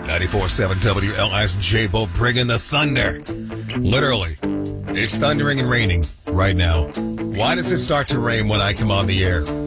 94.7 WLSJ, Bo, bringing the thunder. Literally, it's thundering and raining right now. Why does it start to rain when I come on the air?